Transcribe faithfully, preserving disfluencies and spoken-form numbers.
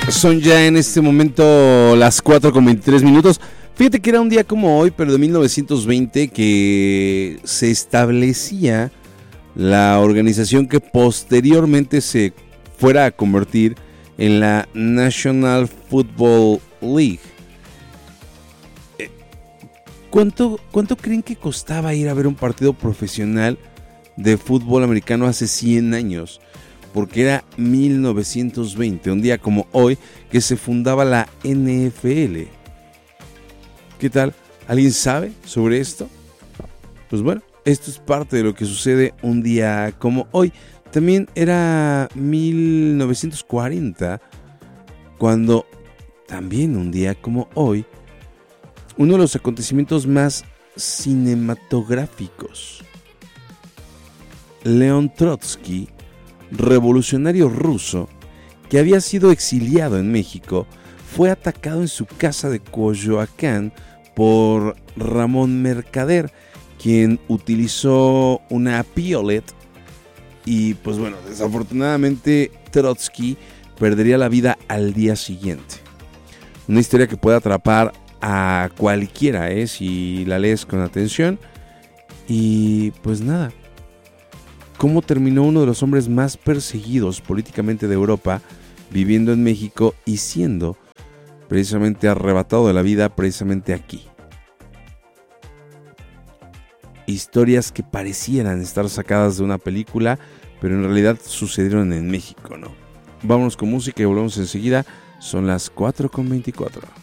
Son ya en este momento las cuatro con veintitrés minutos. Fíjate que era un día como hoy, pero de mil novecientos veinte, que se establecía la organización que posteriormente se fuera a convertir en la National Football League. ¿Cuánto, cuánto creen que costaba ir a ver un partido profesional de fútbol americano hace cien años? Porque era mil novecientos veinte, un día como hoy, que se fundaba la N F L. ¿Qué tal? ¿Alguien sabe sobre esto? Pues bueno, esto es parte de lo que sucede un día como hoy. También era mil novecientos cuarenta, cuando también un día como hoy, uno de los acontecimientos más cinematográficos. León Trotsky, revolucionario ruso que había sido exiliado en México, fue atacado en su casa de Coyoacán por Ramón Mercader, quien utilizó una piolet y pues bueno, desafortunadamente Trotsky perdería la vida al día siguiente. Una historia que puede atrapar a cualquiera, ¿eh? Si la lees con atención. Y pues nada, cómo terminó uno de los hombres más perseguidos políticamente de Europa viviendo en México y siendo precisamente arrebatado de la vida precisamente aquí. Historias que parecieran estar sacadas de una película, pero en realidad sucedieron en México, ¿no? Vámonos con música y volvemos enseguida. Son las cuatro con veinticuatro.